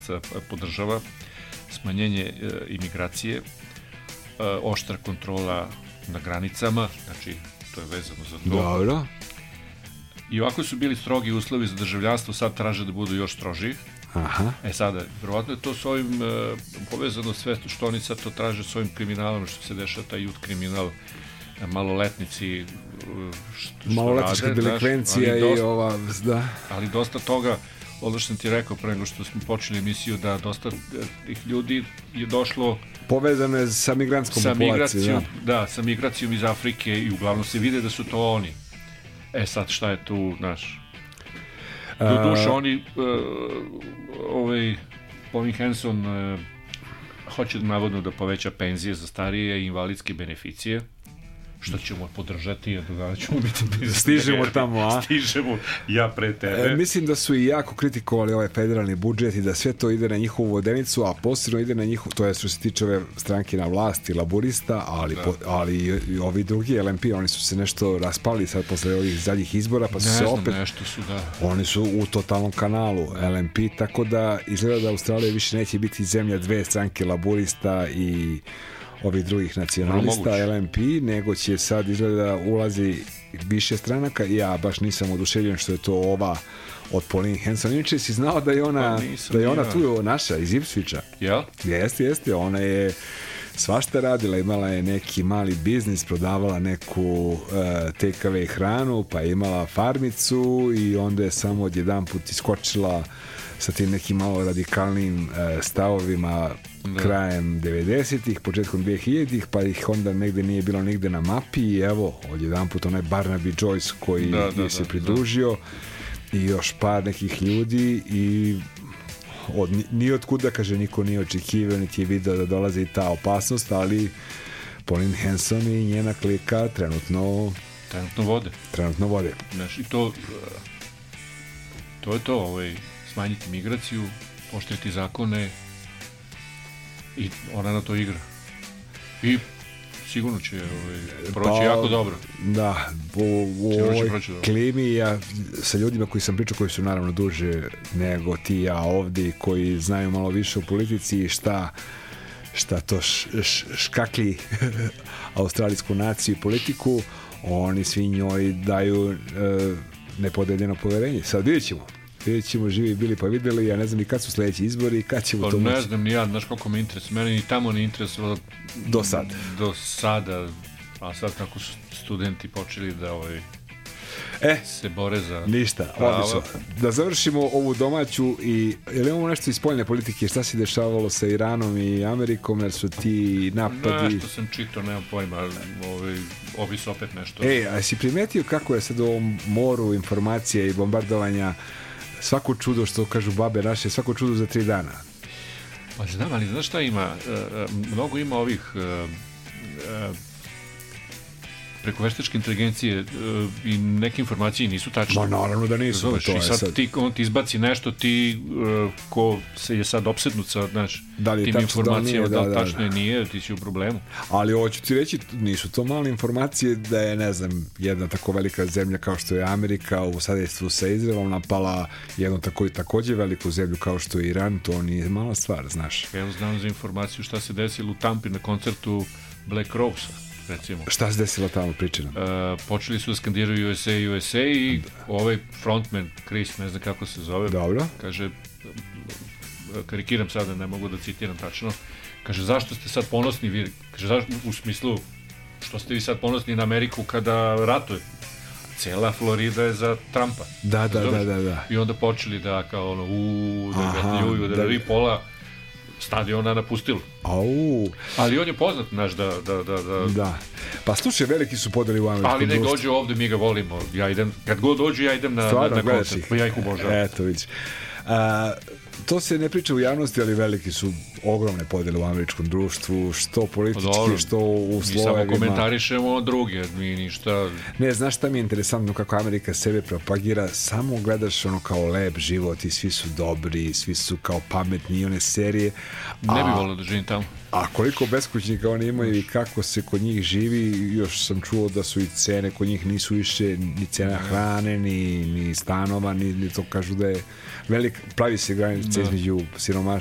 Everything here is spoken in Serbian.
podržava smanjenje imigracije, oštra kontrola na granicama, znači to je vezano za to. Dobro. I ovako su bili strogi uslovi za državljanstvo, sad traže da budu još strožiji. Aha. Sada, vjerovatno je to s ovim povezano sve što oni sad to traže s ovim kriminalom, što se dešava taj youth kriminal, maloletnici što maloletnička rade, delikvencija i ova, da. Ali dosta toga, ono što sam ti rekao pre nego što smo počeli emisiju, da dosta tih ljudi je došlo povezano je sa migrantskom populacijom. Da, sa migracijom iz Afrike i uglavnom se vide da su to oni. Sad šta je tu, znaš? Doduše oni Pauline Hanson hoće navodno da poveća penzije za starije i invalidske beneficije, što ćemo podržati, jer da ćemo biti stižemo tamo, a? Stižemo ja pre tebe. Mislim da su i jako kritikovali ovaj federalni budžet i da sve to ide na njihovu vodenicu, a posebno ide na njihovu, to je što se tiče ove stranke na vlasti, laburista, ali i ovi drugi LMP, oni su se nešto raspali sad posle ovih zadnjih izbora, pa su se opet oni su u totalnom kanalu LMP, tako da izgleda da Australija više neće biti zemlja dve stranke, laburista i ovih drugih nacionalista, LMP, nego će sad izgleda ulazi više stranaka. Ja baš nisam oduševljen što je to ova od Pauline Hanson. Inače si znao da je ona, tu naša iz Ipswicha. Ja? Jeste. Ona je svašta radila, imala je neki mali biznis, prodavala neku take away hranu, pa je imala farmicu i onda je samo odjedanput iskočila sa tim nekim malo radikalnim stavovima krajem 90-ih, početkom 2000-ih, pa ih onda negde nije bilo nigde na mapi i evo, odjedanput onaj Barnaby Joyce koji je se pridružio i još par nekih ljudi i ni od kuda, kaže, niko nije očekivao, niti je video da dolazi ta opasnost, ali Pauline Hanson i njena klika trenutno vode. Znaš, i to je to, smanjiti migraciju, poštovati zakone i ona na to igra. I sigurno će proći jako dobro. Da, u ovoj klimi ja sa ljudima koji sam pričao, koji su naravno duže nego ti i ja ovdje, koji znaju malo više o politici i šta to škakli australijsku naciju i politiku, oni svi njoj daju nepodeljeno poverenje. Sad vidjet ćemo, živi bili pa videli, ja ne znam ni kad su sljedeći izbori i kad ćemo to moći. Ne znam ni ja, znaš koliko me interesuje, mene ni tamo ne interesuje do sada, a sad kako su studenti počeli da se bore za ništa, odlično. Da završimo ovu domaću i jel imamo nešto iz spoljne politike, šta se dešavalo sa Iranom i Amerikom, jer su ti napadi... Nešto sam čitao, nemam pojma, ovi su opet nešto... A si primetio kako je sad u ovom moru informacija i bombardovanja svako čudo, što kažu babe naše, svako čudo za 3 dana? Pa znam, ali znaš šta ima? Mnogo ima ovih preko veštačke inteligencije i neke informacije nisu tačne. Ma naravno da nisu. Zoveš, i sad on ti izbaci nešto, ti ko se je sad opsednut sa tim informacijama, da li tačno je nije, ti si u problemu. Ali hoću ti reći, nisu to male informacije da je, ne znam, jedna tako velika zemlja kao što je Amerika u sadejstvu sa Izraelom napala jednu također veliku zemlju kao što je Iran, to nije mala stvar, znaš. Evo znam za informaciju šta se desilo u Tampi na koncertu Black Rose-a. Recimo. Šta se desilo tamo, priča nam? Počeli su da skandiraju USA i ovaj frontman, Chris, ne znam kako se zove, dobro, kaže, karikiram sada, ne mogu da citiram tačno, kaže, zašto ste sad ponosni vi, kaže, u smislu, što ste vi sad ponosni na Ameriku kada ratuje? Cela Florida je za Trumpa. Da. I onda počeli da kao da vi pola stadiona napustilo. Ali on je poznat, znaš, da. Pa slušaj, veliki su podeli u američkom društvu. Ali ne dođe ovde, mi ga volimo. Kad god dođu, ja idem na koncert. Pa ja ih obožavam. Eto, vidiš. To se ne priča u javnosti, ali veliki su ogromne podele u američkom društvu, što politički, što u slojevima. Mi samo komentarišemo druge, mi ništa... Ne, znaš šta mi je interesantno kako Amerika sebe propagira, samo gledaš ono kao lep život i svi su dobri, svi su kao pametni i one serije. Ne bi volio da živim tamo. A koliko beskućnika oni imaju i kako se kod njih živi, još sam čuo da su i cene kod njih nisu više ni cena hrane, ni stanova, ni to kažu da je pravi se granica između siromaštva